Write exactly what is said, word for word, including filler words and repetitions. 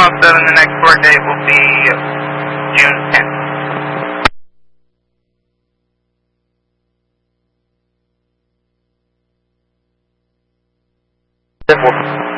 oh seven, the next tour date will be June tenth. Simple.